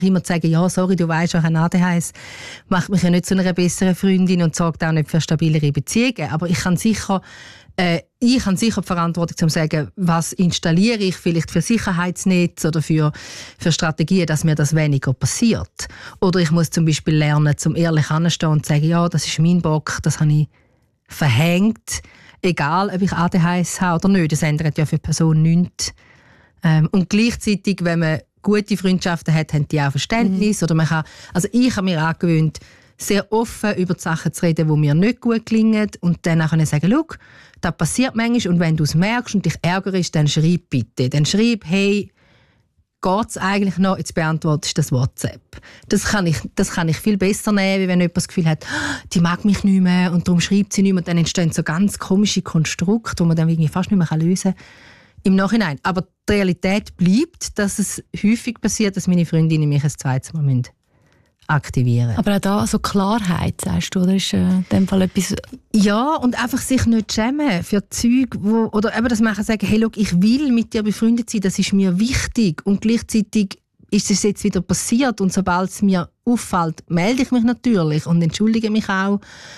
Immer zu sagen, ja, sorry, du weisst, auch ein ADHS macht mich ja nicht zu einer besseren Freundin und sorgt auch nicht für stabilere Beziehungen. Aber ich habe sicher die Verantwortung, zu sagen, was installiere ich vielleicht für Sicherheitsnetze oder für Strategien, dass mir das weniger passiert. Oder ich muss zum Beispiel lernen, zum ehrlich anstehen und sagen, ja, das ist mein Bock, das habe ich verhängt. Egal, ob ich ADHS habe oder nicht, das ändert ja für die Person nichts. Und gleichzeitig, wenn man gute Freundschaften hat, haben die auch Verständnis. Oder man kann, also ich habe mir angewöhnt, sehr offen über die Sachen zu reden, die mir nicht gut gelingen. Und dann kann ich sagen, schau, das passiert manchmal. Und wenn du es merkst und dich ärgerst, dann schreib bitte. Dann schreib, hey, geht es eigentlich noch? Jetzt beantwortest du das WhatsApp. Das kann ich viel besser nehmen, wenn jemand das Gefühl hat, die mag mich nicht mehr und darum schreibt sie nicht mehr. Und dann entstehen so ganz komische Konstrukte, die man dann irgendwie fast nicht mehr lösen kann. Im Nachhinein. Aber die Realität bleibt, dass es häufig passiert, dass meine Freundinnen mich ein zweites Mal aktivieren müssen. Aber auch da so Klarheit, sagst du, oder ist in dem Fall etwas... Ja, und einfach sich nicht schämen für Zeug, oder eben, dass man sagen, hey, look, ich will mit dir befreundet sein, das ist mir wichtig. Und gleichzeitig ist es jetzt wieder passiert und sobald es mir auffällt, melde ich mich natürlich und entschuldige mich auch.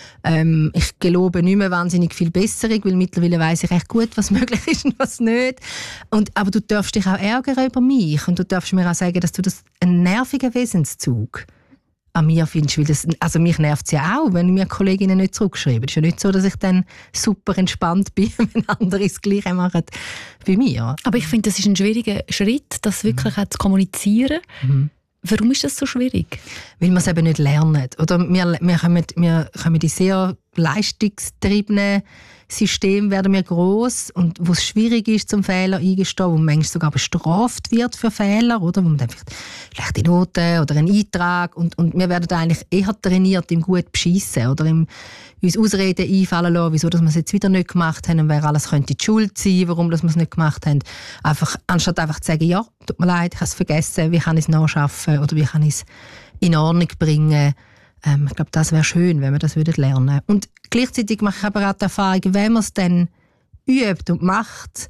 Ich gelobe nicht mehr wahnsinnig viel Besserung, weil mittlerweile weiss ich recht gut, was möglich ist und was nicht. Aber du darfst dich auch ärgern über mich und du darfst mir auch sagen, dass du das einen nervigen Wesenszug an mir findest, weil also mich nervt es ja auch, wenn mir Kolleginnen nicht zurückschreiben. Es ist ja nicht so, dass ich dann super entspannt bin, wenn andere das Gleiche machen wie mir. Aber ich finde, das ist ein schwieriger Schritt, das wirklich auch zu kommunizieren. Warum ist das so schwierig? Weil wir es eben nicht lernen. Oder wir kommen in sehr leistungstriebenen System werden wir gross und wo es schwierig ist, zum Fehler eingestehen, wo man manchmal sogar bestraft wird für Fehler, oder? Wo man dann vielleicht schlechte Noten oder einen Eintrag und wir werden eigentlich eher trainiert im gut beschissen oder im uns Ausreden einfallen lassen, wieso dass wir es jetzt wieder nicht gemacht haben und wer alles könnte die Schuld sein, warum wir es nicht gemacht haben. Anstatt einfach zu sagen, ja, tut mir leid, ich habe es vergessen, wie kann ich es nachschaffen oder wie kann ich es in Ordnung bringen. Ich glaube, das wäre schön, wenn wir das lernen würden. Und gleichzeitig mache ich aber auch die Erfahrung, wenn man es dann übt und macht,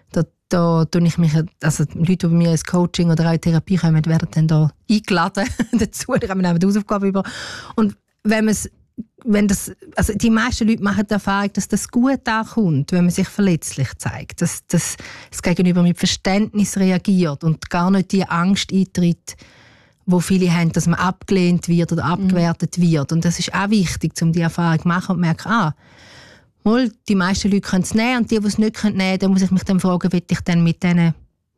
da tue ich mich, also die Leute, die bei mir ins Coaching oder auch in Therapie kommen, werden dann da eingeladen dazu, da haben wir die Hausaufgabe über. Und also die meisten Leute machen die Erfahrung, dass das gut ankommt, wenn man sich verletzlich zeigt, dass das Gegenüber mit Verständnis reagiert und gar nicht die Angst eintritt, wo viele haben, dass man abgelehnt wird oder abgewertet wird. Und das ist auch wichtig, um die Erfahrung zu machen und zu merken, die meisten Leute können es nehmen und die es nicht nehmen können, dann muss ich mich dann fragen, will ich dann mit denen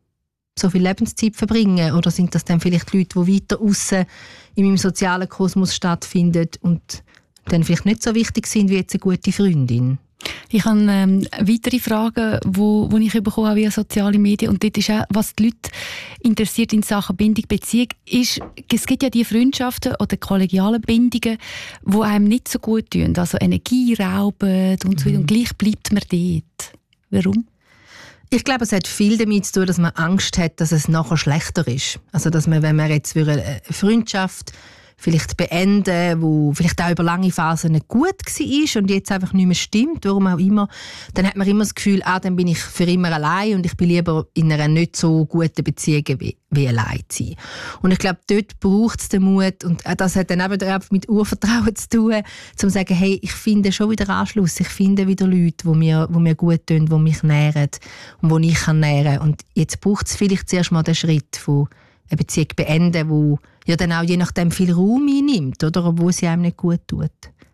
so viel Lebenszeit verbringen? Oder sind das dann vielleicht Leute, die weiter aussen in meinem sozialen Kosmos stattfinden und dann vielleicht nicht so wichtig sind wie jetzt eine gute Freundin? Ich habe weitere Fragen, die ich bekommen habe via soziale Medien. Und dort ist auch, was die Leute interessiert in Sachen Bindung, Beziehung, ist, es gibt ja die Freundschaften oder kollegialen Bindungen, die einem nicht so gut tun, also Energie rauben und so weiter. Und gleich bleibt man dort. Warum? Ich glaube, es hat viel damit zu tun, dass man Angst hat, dass es nachher schlechter ist. Also, dass man, wenn man jetzt für eine Freundschaft vielleicht beenden, wo vielleicht auch über lange Phasen nicht gut war und jetzt einfach nicht mehr stimmt, warum auch immer, dann hat man immer das Gefühl, dann bin ich für immer allein und ich bin lieber in einer nicht so guten Beziehung wie allein zu sein. Und ich glaube, dort braucht es den Mut und das hat dann eben mit Urvertrauen zu tun, um zu sagen, hey, ich finde schon wieder Anschluss, ich finde wieder Leute, die mir gut tun, die mich nähren und die ich nähren kann. Und jetzt braucht es vielleicht zuerst mal den Schritt von eine Beziehung beenden, wo ja dann auch je nachdem viel Raum einnimmt, oder, obwohl sie einem nicht gut tut.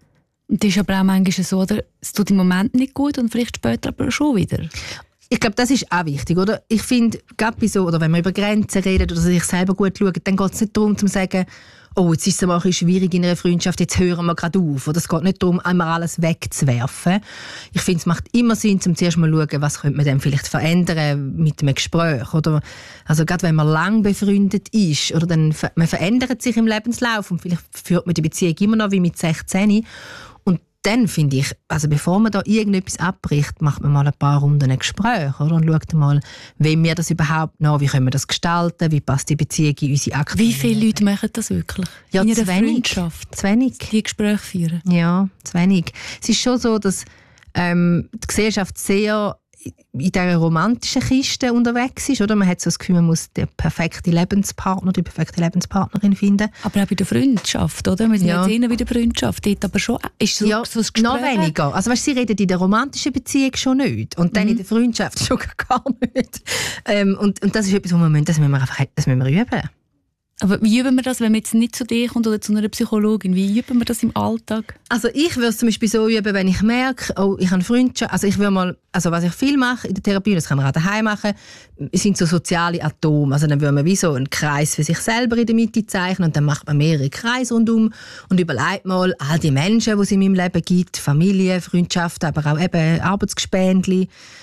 Und das ist aber auch manchmal so, oder? Es tut im Moment nicht gut und vielleicht später aber schon wieder. Ich glaube, das ist auch wichtig, oder? Ich finde, gerade bei so, oder wenn man über Grenzen redet oder sich selber gut schaut, dann geht es nicht darum, zu sagen, oh, jetzt ist es mal schwierig in einer Freundschaft, jetzt hören wir gerade auf. Oder es geht nicht darum, einmal alles wegzuwerfen. Ich finde, es macht immer Sinn, zum zuerst mal schauen, was könnte man dann vielleicht verändern mit einem Gespräch. Oder, also gerade wenn man lang befreundet ist, oder dann, man verändert sich im Lebenslauf und vielleicht führt man die Beziehung immer noch wie mit 16. Und dann finde ich, also bevor man da irgendetwas abbricht, macht man mal ein paar Runden ein Gespräch, oder? Und schaut mal, wie wir das überhaupt noch, wie können wir das gestalten, wie passt die Beziehung in unsere Aktivitäten. Wie viele Leute machen das wirklich? Ja, in einer Freundschaft? Zu wenig. Die Gespräche führen? Ja, zu wenig. Es ist schon so, dass die Gesellschaft sehr in dieser romantischen Kiste unterwegs ist. Oder? Man hat so das Gefühl, man muss den perfekten Lebenspartner, die perfekte Lebenspartnerin finden. Aber auch bei der Freundschaft, oder? Wir sind jetzt eher bei der Freundschaft. Dort aber schon, ist so, ja, so das noch weniger. Also weißt, sie reden in der romantischen Beziehung schon nicht. Und dann in der Freundschaft schon gar nicht. Und das ist etwas, das müssen wir üben. Aber wie üben wir das, wenn man jetzt nicht zu dir kommt oder zu einer Psychologin? Wie üben wir das im Alltag? Also ich würde es zum Beispiel so üben, wenn ich merke, oh, ich habe Freundschaft. Also ich würde mal, also was ich viel mache in der Therapie, das kann man auch daheim machen, sind so soziale Atome. Also dann würde man wie so einen Kreis für sich selber in der Mitte zeichnen und dann macht man mehrere Kreise rundum und überlegt mal all die Menschen, die es in meinem Leben gibt, Familie, Freundschaften, aber auch eben Arbeitsgespendli.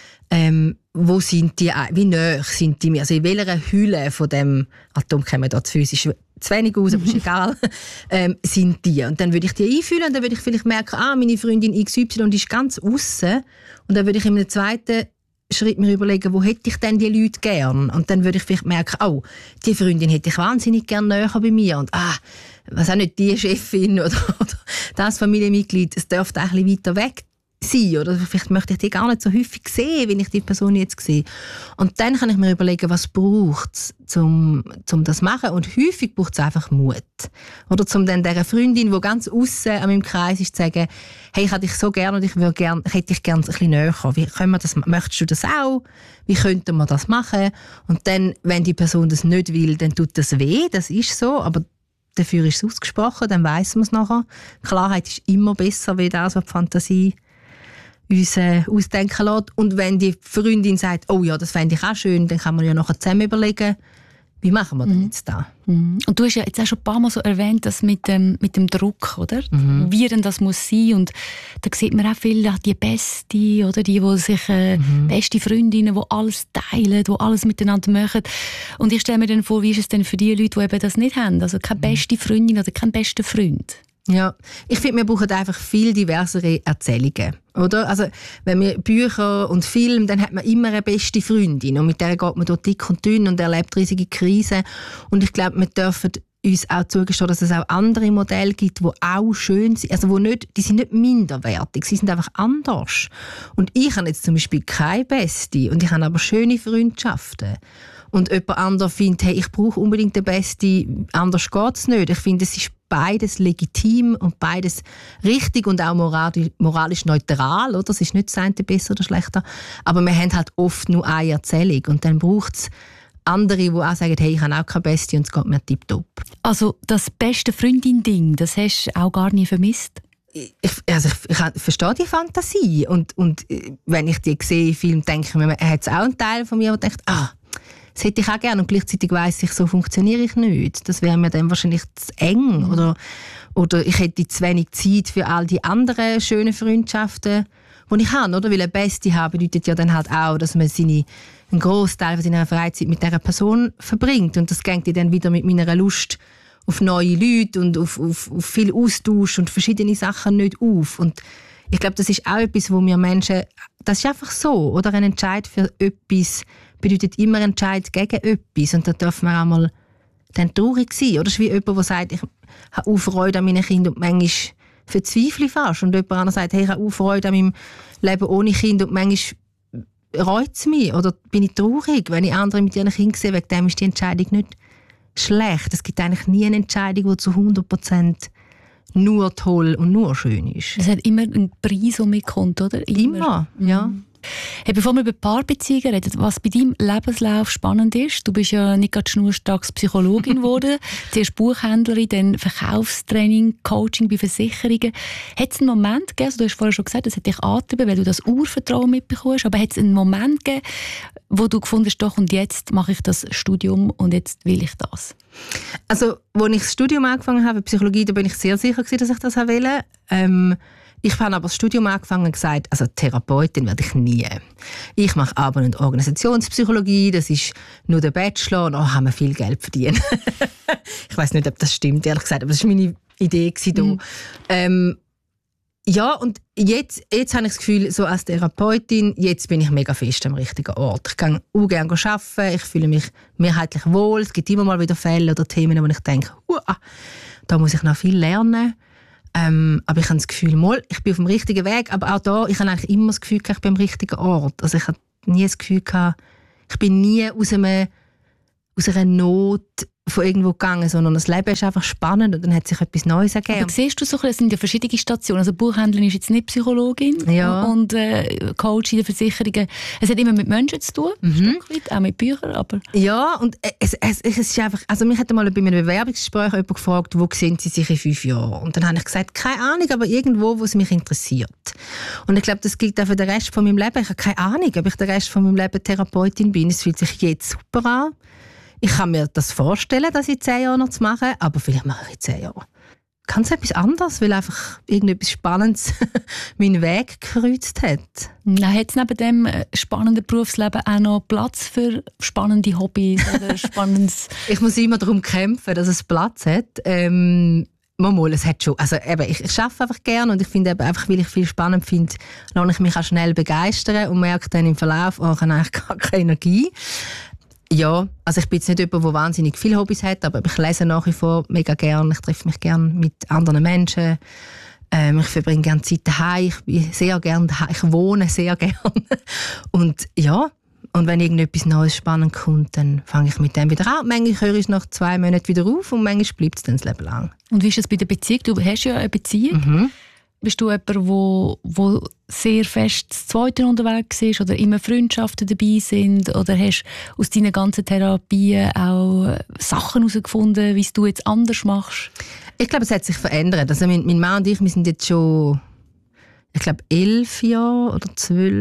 Wo sind die, wie nahe sind die mir? Also in welcher Hülle von dem Atom kommen da physisch zu wenig aus, aber ist egal, sind die. Und dann würde ich die einfühlen und dann würde ich vielleicht merken, meine Freundin XY ist ganz aussen. Und dann würde ich in einem zweiten Schritt mir überlegen, wo hätte ich denn die Leute gern? Und dann würde ich vielleicht merken, die Freundin hätte ich wahnsinnig gern näher bei mir. Und was auch nicht die Chefin oder das Familienmitglied, es dürfte auch ein bisschen weiter weg sein, oder vielleicht möchte ich die gar nicht so häufig sehen, wie ich die Person jetzt sehe. Und dann kann ich mir überlegen, was braucht es, um das zu machen. Und häufig braucht es einfach Mut. Oder um dann dieser Freundin, die ganz aussen an meinem Kreis ist, zu sagen, hey, ich hätte dich so gerne und ich hätte dich gerne ein bisschen näher. Wie können wir das, möchtest du das auch? Wie könnten wir das machen? Und dann, wenn die Person das nicht will, dann tut das weh, das ist so, aber dafür ist es ausgesprochen, dann weiss man es nachher. Klarheit ist immer besser, wie das, was die Fantasie uns ausdenken lässt. Und wenn die Freundin sagt, oh ja, das fände ich auch schön, dann kann man ja nachher zusammen überlegen, wie machen wir denn jetzt da? Und du hast ja jetzt auch schon ein paar Mal so erwähnt, das mit dem Druck, oder? Wie denn das muss sein. Und da sieht man auch viel, die Beste, oder? Die sich beste Freundinnen, die alles teilen, die alles miteinander machen. Und ich stelle mir dann vor, wie ist es denn für die Leute, die eben das nicht haben? Also keine beste Freundin oder keinen besten Freund? Ja, ich finde, wir brauchen einfach viel diversere Erzählungen, oder? Also, wenn wir Bücher und Filme, dann hat man immer eine beste Freundin und mit der geht man dort dick und dünn und erlebt riesige Krisen. Und ich glaube, wir dürfen uns auch zugestehen, dass es auch andere Modelle gibt, die auch schön sind, also die sind nicht minderwertig, sie sind einfach anders. Und ich habe jetzt zum Beispiel keine Beste und ich habe aber schöne Freundschaften. Und jemand anderes findet, hey, ich brauche unbedingt den Besten, anders geht es nicht. Ich finde, es ist beides legitim und beides richtig und auch moralisch neutral. Oder? Es ist nicht das eine besser oder schlechter. Aber wir haben halt oft nur eine Erzählung. Und dann braucht es andere, die auch sagen, hey, ich habe auch keine Beste und es geht mir tipptopp. Also das beste Freundin-Ding, das hast du auch gar nie vermisst? Ich verstehe die Fantasie. Und wenn ich die sehe im Film, denke ich mir, hat es auch einen Teil von mir, der denkt, das hätte ich auch gerne und gleichzeitig weiss ich, so funktioniere ich nicht. Das wäre mir dann wahrscheinlich zu eng. Oder ich hätte zu wenig Zeit für all die anderen schönen Freundschaften, die ich habe. Oder? Weil eine Beste haben bedeutet ja dann halt auch, dass man einen Großteil seiner Freizeit mit dieser Person verbringt. Und das geht dann wieder mit meiner Lust auf neue Leute und auf viel Austausch und verschiedene Sachen nicht auf. Und ich glaube, das ist auch etwas, wo wir Menschen, das ist einfach so, oder? Ein Entscheid für etwas bedeutet immer ein Entscheid gegen etwas. Und da darf man auch mal dann traurig sein. Oder es ist wie jemand, der sagt, ich habe auch Freude an meinen Kindern und manchmal verzweifle ich fast. Und jemand anderes sagt, hey, ich habe auch Freude an meinem Leben ohne Kind und manchmal reut es mich. Oder bin ich traurig, wenn ich andere mit ihren Kindern sehe. Wegen dem ist die Entscheidung nicht schlecht. Es gibt eigentlich nie eine Entscheidung, die zu 100% nur toll und nur schön ist. Es hat immer einen Preis, der mitkommt, oder? Immer, ja. Hey, bevor wir über Paarbeziehungen reden, was bei deinem Lebenslauf spannend ist, du bist ja nicht gerade schnurstracks Psychologin geworden, zuerst Buchhändlerin, dann Verkaufstraining, Coaching bei Versicherungen. Hat es einen Moment gegeben, also du hast vorher schon gesagt, das hat dich angetrieben, weil du das Urvertrauen mitbekommst, aber hat es einen Moment gegeben, wo du gefunden hast, doch und jetzt mache ich das Studium und jetzt will ich das? Also, als ich das Studium angefangen habe, Psychologie, da bin ich sehr sicher gewesen, dass ich das wollte. Ich habe aber das Studium angefangen und gesagt, also Therapeutin werde ich nie. Ich mache aber und Organisationspsychologie, das ist nur der Bachelor und haben wir viel Geld verdient. Ich weiß nicht, ob das stimmt, ehrlich gesagt, aber das war meine Idee. Ja, und jetzt habe ich das Gefühl, so als Therapeutin, jetzt bin ich mega fest am richtigen Ort. Ich kann auch gerne arbeiten, ich fühle mich mehrheitlich wohl. Es gibt immer mal wieder Fälle oder Themen, wo ich denke, da muss ich noch viel lernen. Aber ich habe das Gefühl, ich bin auf dem richtigen Weg, aber auch da, ich habe eigentlich immer das Gefühl, ich bin am richtigen Ort. Also ich habe nie das Gefühl gehabt, ich bin nie aus einer Not von irgendwo gegangen, sondern das Leben ist einfach spannend und dann hat sich etwas Neues ergeben. Aber siehst du so, es sind ja verschiedene Stationen. Also Buchhändlerin ist jetzt nicht Psychologin und Coach in den Versicherungen. Es hat immer mit Menschen zu tun, ein Stück weit, auch mit Büchern. Aber ja, und es ist einfach, also mich hat einmal bei einem Bewerbungsgespräch jemand gefragt, wo sehen Sie sich in 5 Jahren? Und dann habe ich gesagt, keine Ahnung, aber irgendwo, wo es mich interessiert. Und ich glaube, das gilt auch für den Rest von meinem Leben. Ich habe keine Ahnung, ob ich den Rest von meinem Leben Therapeutin bin. Es fühlt sich jetzt super an. Ich kann mir das vorstellen, das in 10 Jahren noch zu machen, aber vielleicht mache ich in 10 Jahren ganz etwas anderes, weil einfach irgendetwas Spannendes meinen Weg gekreuzt hat. Hat es neben dem spannenden Berufsleben auch noch Platz für spannende Hobbys oder spannendes? Ich muss immer darum kämpfen, dass es Platz hat. Es hat schon. Also eben, ich arbeite einfach gerne und ich finde eben einfach, weil ich viel spannend finde, lasse ich mich auch schnell begeistern und merke dann im Verlauf, ich habe eigentlich gar keine Energie. Ja, also ich bin jetzt nicht jemand, der wahnsinnig viele Hobbys hat, aber ich lese nach wie vor mega gerne. Ich treffe mich gerne mit anderen Menschen. Ich verbringe gerne Zeit daheim. Ich bin sehr gerne daheim. Ich wohne sehr gerne. Und ja, und wenn irgendetwas Neues spannend kommt, dann fange ich mit dem wieder an. Manchmal höre ich nach 2 Monaten wieder auf und manchmal bleibt es dann das Leben lang. Und wie ist das bei der Beziehung? Du hast ja eine Beziehung. Bist du jemand, der sehr fest das Zweite unterwegs ist oder immer Freundschaften dabei sind? Oder hast du aus deinen ganzen Therapien auch Sachen herausgefunden, wie du jetzt anders machst? Ich glaube, es hat sich verändert. Also mein Mann und ich, wir sind jetzt schon, ich glaube, 11 oder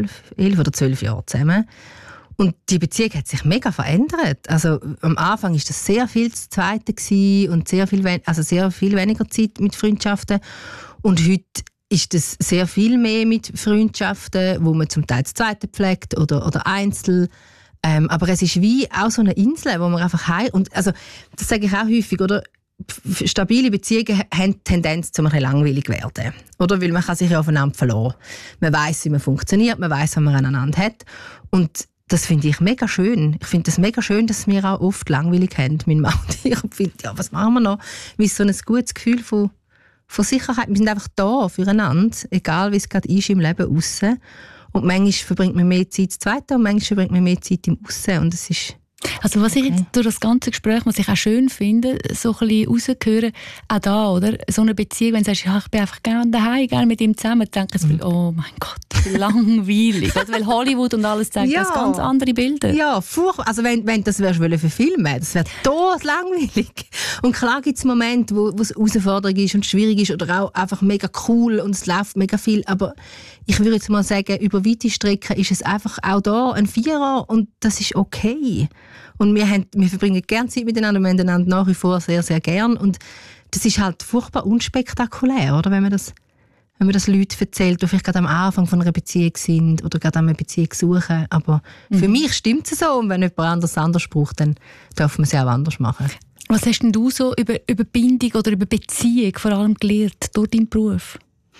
12 Jahre zusammen. Und die Beziehung hat sich mega verändert. Also am Anfang war das sehr viel das Zweite und sehr viel weniger Zeit mit Freundschaften. Und heute ist das sehr viel mehr mit Freundschaften, wo man zum Teil das Zweite pflegt oder einzeln. Aber es ist wie auch so eine Insel, wo man einfach und also das sage ich auch häufig, oder? Stabile Beziehungen haben die Tendenz, zum ein bisschen langweilig werden. Oder? Weil man kann sich ja aufeinander verlassen. Man weiss, wie man funktioniert, man weiss, was man aneinander hat. Und das finde ich mega schön. Ich finde das mega schön, dass wir auch oft langweilig haben, mein Mann und ich. Und finde, ja, was machen wir noch? Wie so ein gutes Gefühl von Sicherheit. Wir sind einfach da füreinander, egal wie es gerade ist im Leben aussen. Und manchmal verbringt man mehr Zeit zu zweit und manchmal verbringt man mehr Zeit im Aussen. Und das ist also was ich jetzt durch das ganze Gespräch, was ich auch schön finde, so ein bisschen rausgehören, auch da, oder? So eine Beziehung, wenn du sagst, ja, ich bin einfach gerne daheim, gerne mit ihm zusammen, denken sie, oh mein Gott, wie langweilig. Oder? Weil Hollywood und alles zeigt das ganz andere Bilder. Ja, also wenn das verfilmen, das wäre total langweilig. Und klar gibt es Momente, wo es Herausforderung ist und schwierig ist oder auch einfach mega cool und es läuft mega viel, aber ich würde jetzt mal sagen, über weite Strecken ist es einfach auch da ein Vierer und das ist okay. Und wir verbringen gerne Zeit miteinander, wir haben einander nach wie vor sehr, sehr gern. Und das ist halt furchtbar unspektakulär, oder? Wenn man das Leuten erzählt, die vielleicht gerade am Anfang von einer Beziehung sind oder gerade eine Beziehung suchen. Aber für mich stimmt es so. Und wenn jemand anders braucht, dann darf man es auch anders machen. Was hast denn du so über Bindung oder über Beziehung vor allem gelernt durch deinen Beruf?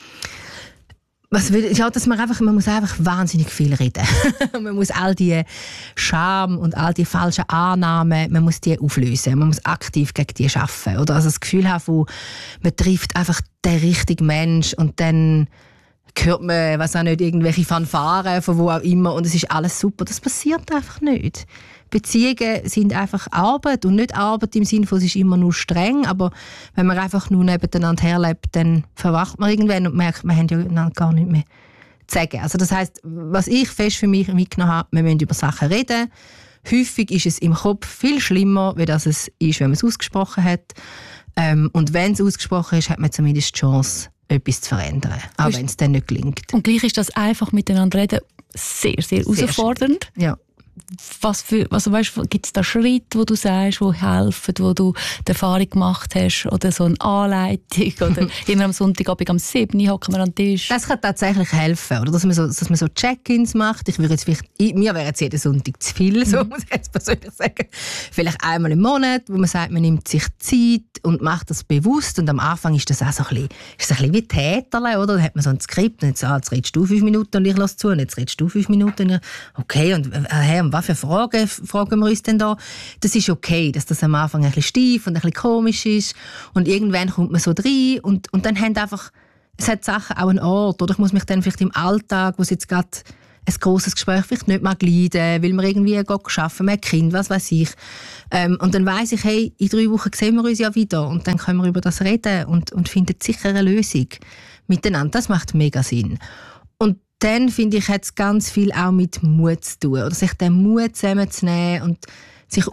Man muss einfach wahnsinnig viel reden. Man muss all die Scham und all die falschen Annahmen, man muss die auflösen. Man muss aktiv gegen die arbeiten. Oder also das Gefühl haben, man trifft einfach den richtigen Mensch und dann hört man, was auch nicht, irgendwelche Fanfaren von wo auch immer und es ist alles super. Das passiert einfach nicht. Beziehungen sind einfach Arbeit und nicht Arbeit im Sinne von, es ist immer nur streng, aber wenn man einfach nur nebeneinander herlebt, dann verwacht man irgendwann und merkt, wir haben ja gar nicht mehr zu sagen. Also das heisst, was ich fest für mich mitgenommen habe, wir müssen über Sachen reden. Häufig ist es im Kopf viel schlimmer, wie das es ist, wenn man es ausgesprochen hat. Und wenn es ausgesprochen ist, hat man zumindest die Chance, etwas zu verändern, auch wenn es dann nicht gelingt. Und gleich ist das einfach miteinander reden sehr, sehr herausfordernd. Ja. Gibt es da Schritte, wo du sagst, die helfen, wo du die Erfahrung gemacht hast? Oder so eine Anleitung? Oder immer am Sonntagabend am 7 hocken wir am Tisch? Das kann tatsächlich helfen, oder? Dass man so Check-ins macht. Mir wäre jetzt jeden Sonntag zu viel, so muss ich jetzt persönlich sagen. Vielleicht einmal im Monat, wo man sagt, man nimmt sich Zeit und macht das bewusst. Und am Anfang ist das auch so ein bisschen wie Täterle, oder? Da hat man so ein Skript und jetzt redest du 5 Minuten und ich lasse zu und jetzt redest du 5 Minuten. Okay, und was für fragen wir uns denn da? Das ist okay, dass das am Anfang ein bisschen steif und ein bisschen komisch ist und irgendwann kommt man so rein und dann haben einfach, es hat Sachen auch einen Ort, oder ich muss mich dann vielleicht im Alltag, wo es jetzt gerade ein grosses Gespräch vielleicht nicht mal leiden, weil wir irgendwie arbeiten, mehr Kind, was weiß ich. Und dann weiss ich, hey, in 3 Wochen sehen wir uns ja wieder und dann können wir über das reden und finden sicher eine Lösung miteinander. Das macht mega Sinn. Und dann, finde ich, hat es ganz viel auch mit Mut zu tun. Oder sich den Mut zusammenzunehmen und sich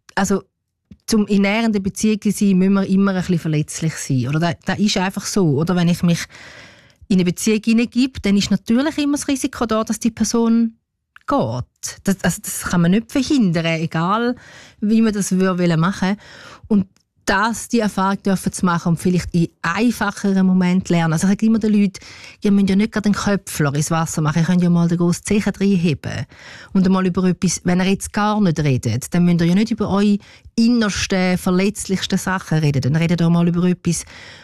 zum in nähernden Beziehung zu sein, müssen wir immer ein bisschen verletzlich sein. Oder das ist einfach so. Oder wenn ich mich in eine Beziehung hineingebe, dann ist natürlich immer das Risiko da, dass die Person geht. Das kann man nicht verhindern, egal wie man das machen würde. Und die Erfahrung dürfen zu machen und vielleicht in einfacheren Momenten lernen. Also ich sage immer den Leuten, ihr müsst ja nicht gerade den Köpfler ins Wasser machen, ihr könnt ja mal den grossen Zechen reinheben. Und einmal über etwas, wenn ihr jetzt gar nicht redet, dann müsst ihr ja nicht über eure innersten, verletzlichsten Sachen reden. Dann redet ihr mal über etwas,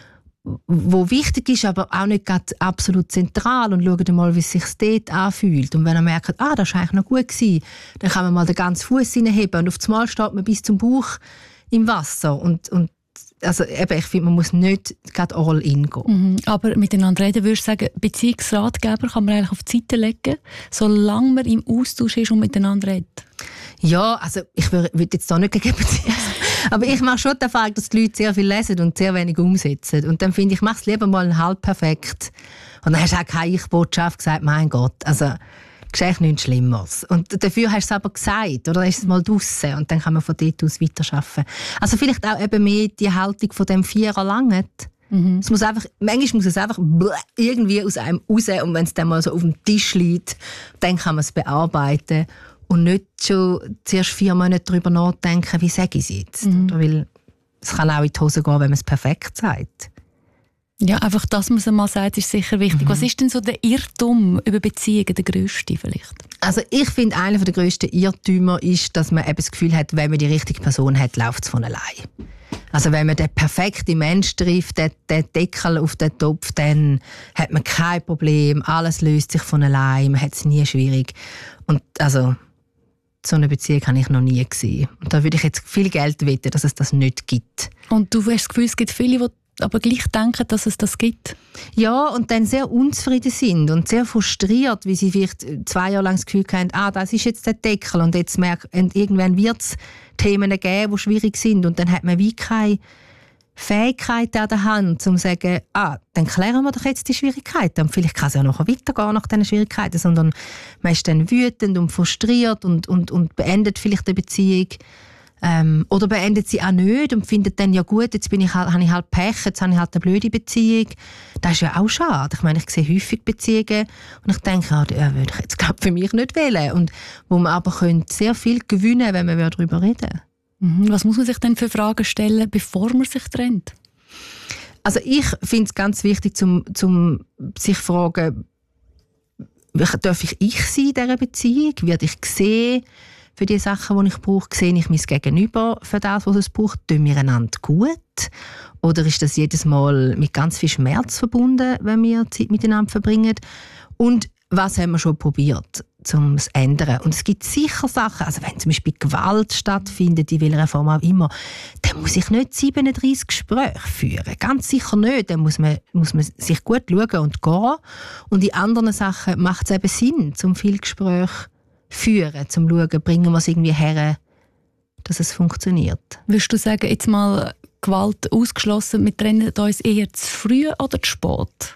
wo wichtig ist, aber auch nicht gerade absolut zentral, und schaut mal, wie es sich dort anfühlt. Und wenn ihr merkt, das war eigentlich noch gut gewesen, dann kann man mal den ganzen Fuß hineinheben und auf einmal steht man bis zum Bauch im Wasser. Und also eben, ich finde, man muss nicht gerade all in gehen. Aber miteinander reden, würdest du sagen, Beziehungsratgeber kann man eigentlich auf die Seite legen, solange man im Austausch ist und miteinander redet? Ja, also ich würde jetzt da nicht gegen Beziehungen. Aber ich mache schon die Erfahrung, dass die Leute sehr viel lesen und sehr wenig umsetzen. Und dann finde ich, mach es lieber mal halb perfekt. Und dann hast du auch keine Ich-Botschaft gesagt, mein Gott, also geschieht nichts Schlimmeres. Und dafür hast du es aber gesagt, oder ist es mal draussen und dann kann man von dort aus weiterarbeiten. Also vielleicht auch eben mehr die Haltung von dem Vierer langt. Es muss einfach, manchmal muss es einfach irgendwie aus einem raus, und wenn es dann mal so auf dem Tisch liegt, dann kann man es bearbeiten und nicht schon zuerst 4 Monate darüber nachdenken, wie sage ich es jetzt. Oder weil es kann auch in die Hose gehen, wenn man es perfekt sagt. Ja, einfach, dass man es einmal sagt, ist sicher wichtig. Was ist denn so der Irrtum über Beziehungen, der grösste vielleicht? Also ich finde, einer der grössten Irrtümer ist, dass man eben das Gefühl hat, wenn man die richtige Person hat, läuft es von allein. Also wenn man den perfekten Mensch trifft, den Deckel auf den Topf, dann hat man kein Problem, alles löst sich von allein, man hat es nie schwierig. Und also so eine Beziehung habe ich noch nie gesehen. Und da würde ich jetzt viel Geld wetten, dass es das nicht gibt. Und du hast das Gefühl, es gibt viele, die aber gleich denken, dass es das gibt? Ja, und dann sehr unzufrieden sind und sehr frustriert, wie sie vielleicht 2 Jahre lang das Gefühl haben, das ist jetzt der Deckel, und jetzt und irgendwann wird es Themen geben, die schwierig sind, und dann hat man wie keine Fähigkeit an der Hand, um zu sagen, dann klären wir doch jetzt die Schwierigkeiten. Und vielleicht kann es ja nachher weitergehen nach diesen Schwierigkeiten, sondern man ist dann wütend und frustriert und beendet vielleicht die Beziehung. Oder beendet sie auch nicht und findet dann, ja gut, jetzt habe ich halt Pech, jetzt habe ich halt eine blöde Beziehung. Das ist ja auch schade. Ich meine, ich sehe häufig Beziehungen und ich denke, würde ich jetzt für mich nicht wählen. Und wo man aber sehr viel gewinnen könnte, wenn man darüber reden. Was muss man sich denn für Fragen stellen, bevor man sich trennt? Also ich finde es ganz wichtig, zum sich zu fragen, darf ich sein in dieser Beziehung? Werde ich gesehen für die Sachen, die ich brauche? Sehe ich mein Gegenüber für das, was es braucht? Tun wir einander gut? Oder ist das jedes Mal mit ganz viel Schmerz verbunden, wenn wir Zeit miteinander verbringen? Und was haben wir schon probiert, um es zu ändern? Und es gibt sicher Sachen, also wenn zum Beispiel Gewalt stattfindet, in welcher Form auch immer, dann muss ich nicht 37 Gespräche führen. Ganz sicher nicht. Dann muss man sich gut schauen und gehen. Und in anderen Sachen macht es eben Sinn, zum viel Gespräch führen, um zu schauen, bringen wir es irgendwie her, dass es funktioniert. Würdest du sagen, jetzt mal Gewalt ausgeschlossen, wir trennen uns eher zu früh oder zu spät?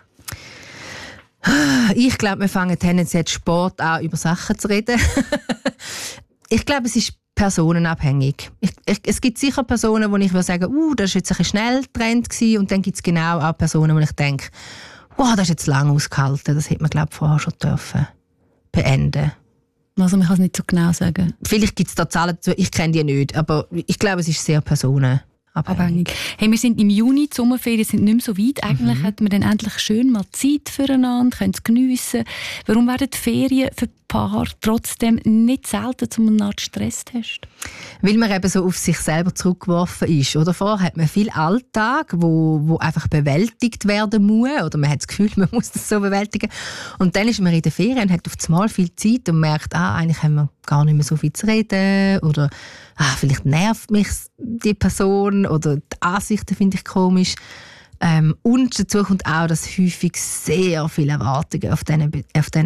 Ich glaube, wir fangen tendenziell zu spät an, über Sachen zu reden. Ich glaube, es ist personenabhängig. Es gibt sicher Personen, wo ich würde sagen, das war jetzt ein bisschen schnell Trend gewesen, und dann gibt es genau auch Personen, wo ich denke, das ist jetzt lang ausgehalten, das hätte man, glaube ich, vorher schon dürfen beenden. Also man kann es nicht so genau sagen. Vielleicht gibt es da Zahlen dazu, ich kenne die nicht, aber ich glaube, es ist sehr personenabhängig. Hey, wir sind im Juni, die Sommerferien sind nicht mehr so weit. Eigentlich hat man dann endlich schön mal Zeit füreinander, können es geniessen. Warum werden die Ferien für Paar trotzdem nicht selten zu einer Art Stresstest? Weil man eben so auf sich selber zurückgeworfen ist. Oder vorher hat man viel Alltag, wo einfach bewältigt werden muss. Oder man hat das Gefühl, man muss das so bewältigen. Und dann ist man in der Ferien und hat auf einmal viel Zeit und merkt, eigentlich haben wir gar nicht mehr so viel zu reden. Oder vielleicht nervt mich die Person. Oder die Ansichten finde ich komisch. Und dazu kommt auch, dass häufig sehr viele Erwartungen auf diesen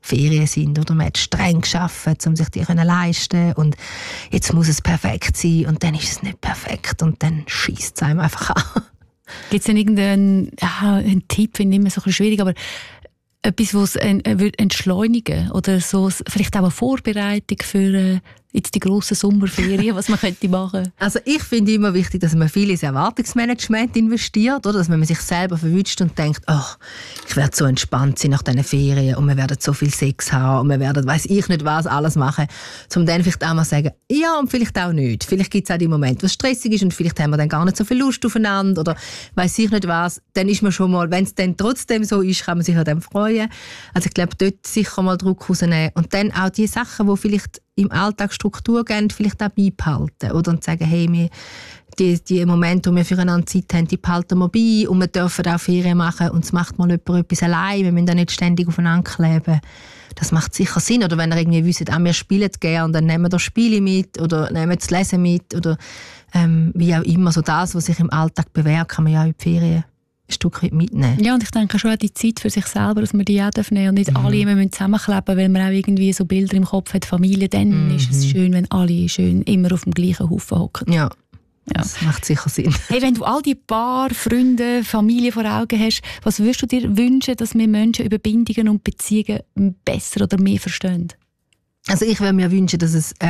Ferien sind. Oder man hat streng gearbeitet, um sich die leisten und jetzt muss es perfekt sein und dann ist es nicht perfekt und dann schiesst es einem einfach an. Gibt es denn irgendeinen einen Tipp, finde ich immer so ein bisschen schwierig, aber etwas, was entschleunigen oder so, vielleicht auch eine Vorbereitung für jetzt die grossen Sommerferien, was man könnte machen? Also ich finde immer wichtig, dass man viel ins Erwartungsmanagement investiert, oder? Dass man sich selber verwünscht und denkt, ich werde so entspannt sein nach diesen Ferien und wir werden so viel Sex haben und wir werden, weiss ich nicht was, alles machen, um dann vielleicht auch mal zu sagen, ja und vielleicht auch nicht. Vielleicht gibt es auch die Momente, wo es stressig ist und vielleicht haben wir dann gar nicht so viel Lust aufeinander oder weiss ich nicht was. Dann ist man schon mal, wenn es dann trotzdem so ist, kann man sich an dem freuen. Also ich glaube, dort sicher mal Druck rausnehmen und dann auch die Sachen, die vielleicht im Alltag Struktur geben, vielleicht auch beibehalten. Oder und sagen, hey, die Momente, wo wir füreinander Zeit haben, die behalten wir bei und wir dürfen auch Ferien machen und es macht mal jemand etwas allein, wir müssen da nicht ständig aufeinander kleben. Das macht sicher Sinn. Oder wenn ihr irgendwie wisst, wir spielen gerne, dann nehmen wir da Spiele mit oder nehmen das Lesen mit oder wie auch immer. So das, was sich im Alltag bewährt, kann man ja auch in die Ferien ein Stück weit mitnehmen. Ja, und ich denke schon auch die Zeit für sich selber, dass man die auch nehmen darf und nicht alle immer zusammenkleben, weil man auch irgendwie so Bilder im Kopf hat, Familie, dann ist es schön, wenn alle schön immer auf dem gleichen Haufen hocken. Ja. Das macht sicher Sinn. Hey, wenn du all die Paar, Freunde, Familie vor Augen hast, was würdest du dir wünschen, dass wir Menschen über Bindungen und Beziehungen besser oder mehr verstehen? Also ich würde mir wünschen, dass es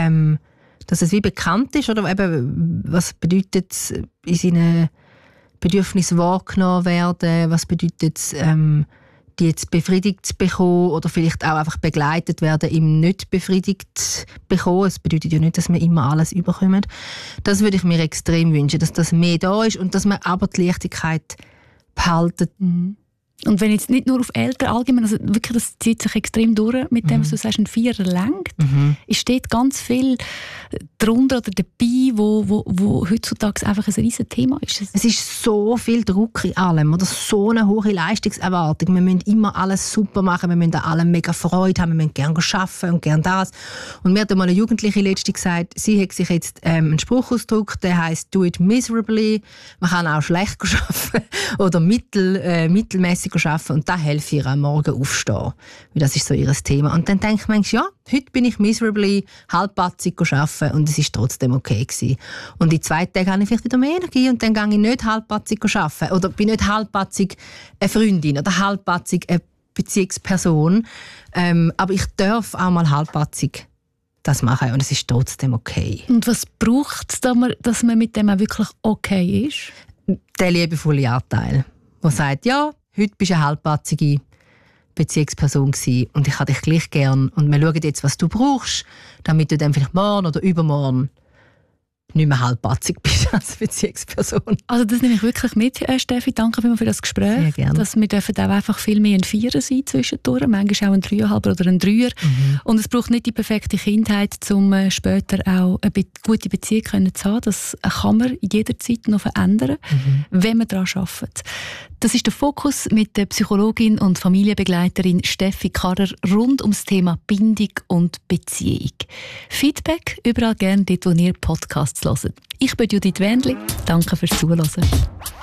wie bekannt ist, oder eben, was bedeutet es in seinen Bedürfnisse wahrgenommen werden, was bedeutet es, die jetzt befriedigt zu bekommen oder vielleicht auch einfach begleitet werden im nicht befriedigt bekommen. Es bedeutet ja nicht, dass wir immer alles überkommen. Das würde ich mir extrem wünschen, dass das mehr da ist und dass man aber die Leichtigkeit behalten. Und wenn jetzt nicht nur auf Eltern allgemein, also wirklich, das zieht sich extrem durch, mit dem, was du sagst, ein Vierer lenkt, steht ganz viel drunter oder dabei, wo heutzutage einfach ein riesen Thema ist. Es ist so viel Druck in allem, oder so eine hohe Leistungserwartung. Wir müssen immer alles super machen, wir müssen an allem mega Freude haben, wir müssen gerne arbeiten und gerne das. Und mir hat einmal eine Jugendliche letztens gesagt, sie hat sich jetzt einen Spruch ausgedrückt, der heisst «Do it miserably». Man kann auch schlecht arbeiten oder mittelmäßig arbeiten und da helfe ich ihr am Morgen aufstehen. Weil das ist so ihr Thema. Und dann denke ich manchmal, ja, heute bin ich miserably halbpatzig arbeiten und es ist trotzdem okay gewesen. Und in 2 Tagen habe ich vielleicht wieder mehr Energie und dann gehe ich nicht halbpatzig arbeiten oder bin nicht halbpatzig eine Freundin oder halbpatzig eine Beziehungsperson. Aber ich darf auch mal halbpatzig das machen und es ist trotzdem okay. Und was braucht es, dass man mit dem auch wirklich okay ist? Der liebevolle Anteil, der sagt, ja, heute bist du eine halbpatzige Beziehungsperson gewesen und ich habe dich gleich gern und wir schauen jetzt, was du brauchst, damit du dann vielleicht morgen oder übermorgen nicht mehr halbpatzig bist als Beziehungsperson. Also das nehme ich wirklich mit, Steffi. Danke für das Gespräch. Sehr gerne. Dass wir dürfen auch einfach viel mehr ein Vierer sein zwischendurch, manchmal auch ein 3,5 oder ein 3er. Und es braucht nicht die perfekte Kindheit, um später auch eine gute Beziehung zu haben. Das kann man jederzeit noch verändern, wenn man daran arbeitet. Das ist der Fokus mit der Psychologin und Familienbegleiterin Steffi Karrer rund ums Thema Bindung und Beziehung. Feedback überall gerne dort, wo ihr Podcasts hört. Ich bin Judith Wendli. Danke fürs Zuhören.